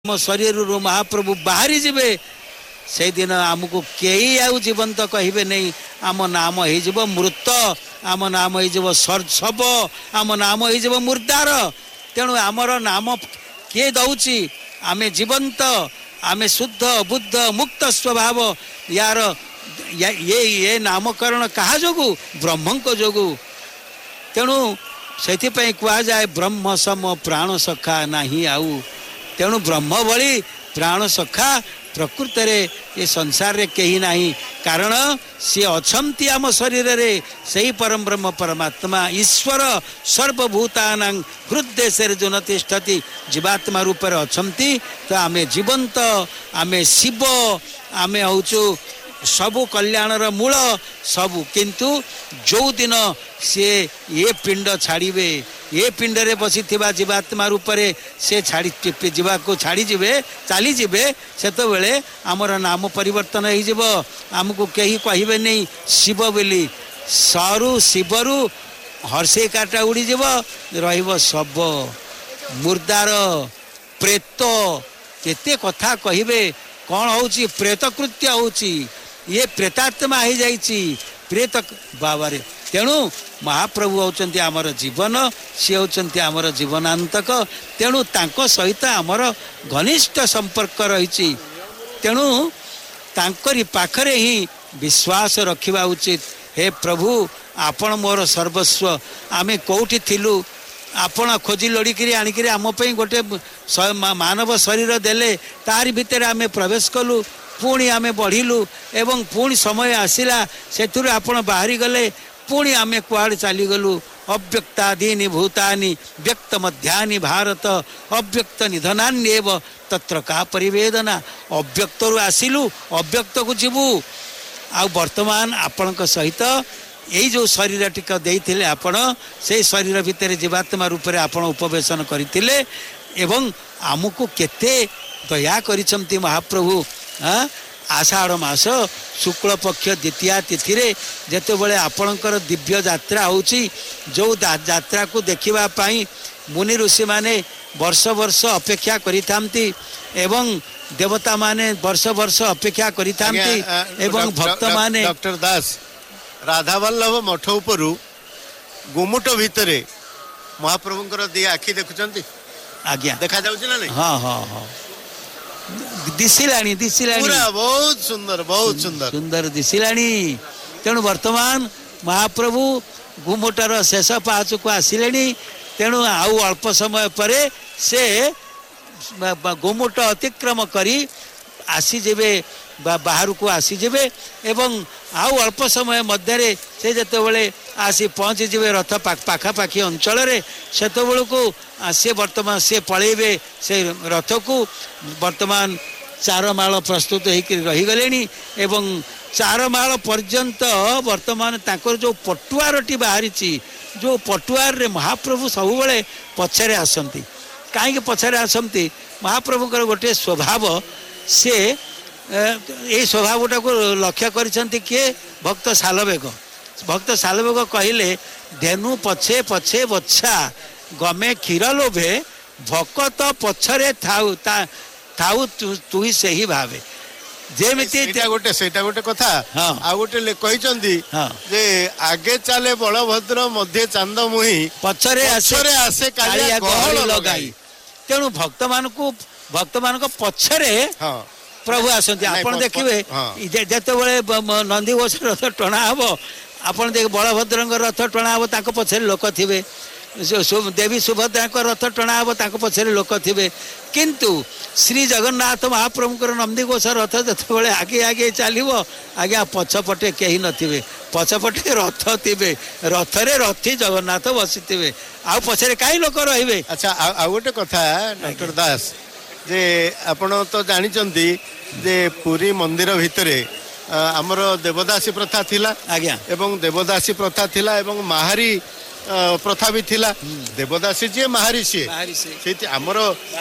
ଆମ ଶରୀରରୁ ମହାପ୍ରଭୁ ବାହାରି ଯିବେ ସେଇଦିନ ଆମକୁ କେହି ଆଉ ଜୀବନ୍ତ କହିବେ ନାହିଁ। ଆମ ନାମ ହେଇଯିବ ମୃତ, ଆମ ନାମ ହେଇଯିବ ଶବ, ଆମ ନାମ ହେଇଯିବ ମୁର୍ଦାର। ତେଣୁ ଆମର ନାମ କିଏ ଦଉଛି? ଆମେ ଜୀବନ୍ତ, ଆମେ ଶୁଦ୍ଧ ବୁଦ୍ଧ ମୁକ୍ତ ସ୍ୱଭାବ। ୟାର ଏ ନାମକରଣ କାହା ଯୋଗୁଁ? ବ୍ରହ୍ମଙ୍କ ଯୋଗୁଁ। ତେଣୁ ସେଥିପାଇଁ କୁହାଯାଏ ବ୍ରହ୍ମ ସମ ପ୍ରାଣ ସଖା ନାହିଁ ଆଉ। ତେଣୁ ବ୍ରହ୍ମ ଭଳି ପ୍ରାଣ ସଖା ପ୍ରକୃତରେ ଏ ସଂସାରରେ କେହି ନାହିଁ। କାରଣ ସିଏ ଅଛନ୍ତି ଆମ ଶରୀରରେ, ସେହି ପରମ ବ୍ରହ୍ମ ପରମାତ୍ମା ଈଶ୍ୱର ସର୍ବଭୂତାନାଂ ହୃଦଦେଶରେ ଯୋନ ତିଷ୍ଠତି ଜୀବାତ୍ମା ରୂପରେ ଅଛନ୍ତି। ତ ଆମେ ଜୀବନ୍ତ, ଆମେ ଶିବ, ଆମେ ହେଉଛୁ ସବୁ କଲ୍ୟାଣର ମୂଳ ସବୁ। କିନ୍ତୁ ଯେଉଁଦିନ ସିଏ ଏ ପିଣ୍ଡ ଛାଡ଼ିବେ, ଏ ପିଣ୍ଡରେ ବସିଥିବା ଜୀବାତ୍ମା ରୂପରେ ସେ ଯିବାକୁ ଛାଡ଼ିଯିବେ, ଚାଲିଯିବେ, ସେତେବେଳେ ଆମର ନାମ ପରିବର୍ତ୍ତନ ହେଇଯିବ। ଆମକୁ କେହି କହିବେନି ଶିବ ବୋଲି। ସରୁ ଶିବରୁ ହର୍ଷେଇ କାଟା ଉଡ଼ିଯିବ, ରହିବ ଶବ, ମୁର୍ଦାର, ପ୍ରେତ। କେତେ କଥା କହିବେ। କ'ଣ ହେଉଛି? ପ୍ରେତ କୃତ୍ୟ ହେଉଛି। ଇଏ ପ୍ରେତାତ୍ମା ହେଇଯାଇଛି, ପ୍ରେତ ବାବାରେ। ତେଣୁ ମହାପ୍ରଭୁ ହେଉଛନ୍ତି ଆମର ଜୀବନ, ସିଏ ହେଉଛନ୍ତି ଆମର ଜୀବନାନ୍ତକ। ତେଣୁ ତାଙ୍କ ସହିତ ଆମର ଘନିଷ୍ଠ ସମ୍ପର୍କ ରହିଛି। ତେଣୁ ତାଙ୍କରି ପାଖରେ ହିଁ ବିଶ୍ୱାସ ରଖିବା ଉଚିତ। ହେ ପ୍ରଭୁ, ଆପଣ ମୋର ସର୍ବସ୍ୱ। ଆମେ କେଉଁଠି ଥିଲୁ? ଆପଣ ଖୋଜି ଲୋଡ଼ିକିରି ଆଣିକିରି ଆମ ପାଇଁ ଗୋଟେ ମାନବ ଶରୀର ଦେଲେ, ତାରି ଭିତରେ ଆମେ ପ୍ରବେଶ କଲୁ, ପୁଣି ଆମେ ବଢ଼ିଲୁ ଏବଂ ପୁଣି ସମୟ ଆସିଲା, ସେଥିରୁ ଆପଣ ବାହାରିଗଲେ, ପୁଣି ଆମେ କୁଆଡ଼େ ଚାଲିଗଲୁ। ଅବ୍ୟକ୍ତାଦୀନି ଭୂତାନି ବ୍ୟକ୍ତ ମଧ୍ୟାନି ଭାରତ ଅବ୍ୟକ୍ତ ନିଧନାନ୍ୟେବ ତତ୍ର କା ପରିବେଦନା। ଅବ୍ୟକ୍ତରୁ ଆସିଲୁ, ଅବ୍ୟକ୍ତକୁ ଯିବୁ। ଆଉ ବର୍ତ୍ତମାନ ଆପଣଙ୍କ ସହିତ ଏଇ ଯେଉଁ ଶରୀରଟିକ ଦେଇଥିଲେ ଆପଣ, ସେଇ ଶରୀର ଭିତରେ ଜୀବାତ୍ମା ରୂପରେ ଆପଣ ଉପବେଶନ କରିଥିଲେ ଏବଂ ଆମକୁ କେତେ ଦୟା କରିଛନ୍ତି ମହାପ୍ରଭୁ। ଆଷାଢ଼ ମାସ ଶୁକ୍ଳପକ୍ଷ ଦ୍ୱିତୀୟା ତିଥିରେ ଯେତେବେଳେ ଆପଣଙ୍କର ଦିବ୍ୟ ଯାତ୍ରା ହେଉଛି, ଯେଉଁ ଯାତ୍ରାକୁ ଦେଖିବା ପାଇଁ ମୁନି ଋଷିମାନେ ବର୍ଷ ବର୍ଷ ଅପେକ୍ଷା କରିଥାନ୍ତି ଏବଂ ଦେବତାମାନେ ବର୍ଷ ବର୍ଷ ଅପେକ୍ଷା କରିଥାନ୍ତି ଏବଂ ଭକ୍ତମାନେ। ଡକ୍ଟର ଦାସ, ରାଧାବଲ୍ଲଭ ମଠ ଉପରୁ ଗୁମୁଟ ଭିତରେ ମହାପ୍ରଭୁଙ୍କର ଦି ଆଖି ଦେଖୁଛନ୍ତି? ଆଜ୍ଞା, ଦେଖାଯାଉଛି ନା ନାଇଁ? ହଁ ହଁ ହଁ, ଦିଶିଲାଣି ଦିଶିଲାଣି, ବହୁତ ସୁନ୍ଦର, ବହୁତ ସୁନ୍ଦର ସୁନ୍ଦର ଦିଶିଲାଣି। ତେଣୁ ବର୍ତ୍ତମାନ ମହାପ୍ରଭୁ ଗୁମୁଟର ଶେଷ ପାହାଚକୁ ଆସିଲେଣି। ତେଣୁ ଆଉ ଅଳ୍ପ ସମୟ ପରେ ସେ ଗୁମୁଟ ଅତିକ୍ରମ କରି ଆସିଯିବେ, ବାହାରକୁ ଆସିଯିବେ ଏବଂ ଆଉ ଅଳ୍ପ ସମୟ ମଧ୍ୟରେ ସେ ଯେତେବେଳେ ଆସି ପହଞ୍ଚିଯିବେ ରଥ ପାଖାପାଖି ଅଞ୍ଚଳରେ, ସେତେବେଳକୁ ବର୍ତ୍ତମାନ ସେ ପଳେଇବେ ସେ ରଥକୁ। ବର୍ତ୍ତମାନ ଚାରମାଳ ପ୍ରସ୍ତୁତ ହେଇକି ରହିଗଲେଣି ଏବଂ ଚାରମାଳ ପର୍ଯ୍ୟନ୍ତ ବର୍ତ୍ତମାନ ତାଙ୍କର ଯେଉଁ ପଟୁଆରଟି ବାହାରିଛି, ଯେଉଁ ପଟୁଆରରେ ମହାପ୍ରଭୁ ସବୁବେଳେ ପଛରେ ଆସନ୍ତି। କାହିଁକି ପଛରେ ଆସନ୍ତି? ମହାପ୍ରଭୁଙ୍କର ଗୋଟିଏ ସ୍ୱଭାବ, ସେ ଏଇ ସ୍ୱଭାବଟାକୁ ଲକ୍ଷ୍ୟ କରିଛନ୍ତି କିଏ? ଭକ୍ତ ଶାଲବେଗ। ଭକ୍ତ ଶାଲବେଗ କହିଲେ, ଧେନୁ ପଛେ ପଛେ ବଛା ଗମେ କ୍ଷୀର ଲୋଭେ, ଭକତ ପଛରେ ଥାଉ ଥାଉ ତୁହି ସେହି ଭାବେ। ଯେମିତି ସେଇଟା ଗୋଟେ କଥା। ଆଉ ଗୋଟେ କହିଛନ୍ତି ଯେ ଆଗେ ଚାଲେ ବଳଭଦ୍ର, ମଧ୍ୟେ ଚାନ୍ଦ ମୁହିଁ, ପଛରେ ଆସେ କାଳିଆ ଗହଳ ଲଗାଇ। ତେଣୁ ଭକ୍ତମାନଙ୍କ ପଛରେ ପ୍ରଭୁ ଆସନ୍ତି। ଆପଣ ଦେଖିବେ ଯେତେବେଳେ ନନ୍ଦିଘୋଷ ରଥ ଟଣା ହେବ, ଆପଣ ଦେଖ ବଳଭଦ୍ରଙ୍କ ରଥ ଟଣା ହେବ, ତାଙ୍କ ପଛରେ ଲୋକ ଥିବେ। ଦେବୀ ସୁଭଦ୍ରାଙ୍କ ରଥ ଟଣା ହେବ, ତାଙ୍କ ପଛରେ ଲୋକ ଥିବେ। କିନ୍ତୁ ଶ୍ରୀ ଜଗନ୍ନାଥ ମହାପ୍ରଭୁଙ୍କର ନନ୍ଦିଘୋଷ ରଥ ଯେତେବେଳେ ଆଗେ ଆଗେ ଚାଲିବ, ଆଜ୍ଞା ପଛପଟେ କେହି ନଥିବେ, ପଛପଟେ ରଥ ଥିବେ, ରଥରେ ରଥି ଜଗନ୍ନାଥ ବସିଥିବେ, ଆଉ ପଛରେ କାହିଁ ଲୋକ ରହିବେ? ଆଚ୍ଛା, ଆଉ ଗୋଟେ କଥା ଡକ୍ଟର ଦାସ, ଯେ ଆପଣ ତ ଜାଣିଛନ୍ତି ଯେ ପୁରୀ ମନ୍ଦିର ଭିତରେ ଆମର ଦେବଦାସୀ ପ୍ରଥା ଥିଲା। ଆଜ୍ଞା, ଏବଂ ଦେବଦାସୀ ପ୍ରଥା ଥିଲା ଏବଂ ମାହାରୀ ପ୍ରଥା ବି ଥିଲା। ଦେବଦାସୀ ଯିଏ, ମାହାରୀ ସିଏ। ସେଇଠି ଆମର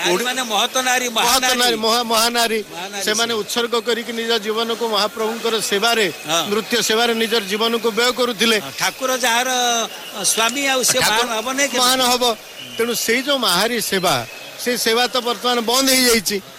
ମହାନାରୀ, ସେମାନେ ଉତ୍ସର୍ଗ କରିକି ନିଜ ଜୀବନକୁ ମହାପ୍ରଭୁଙ୍କର ସେବାରେ, ନୃତ୍ୟ ସେବାରେ ନିଜର ଜୀବନକୁ ବ୍ୟୟ କରୁଥିଲେ। ଠାକୁର ଯାହାର ସ୍ୱାମୀ ଆଉ ସେ ମହାନ ହବ। ତେଣୁ ସେଇ ଯୋଉ ମାହାରୀ ସେବା, ସେ ସେବା ତ ବର୍ତ୍ତମାନ ବନ୍ଦ ହେଇଯାଇଛି।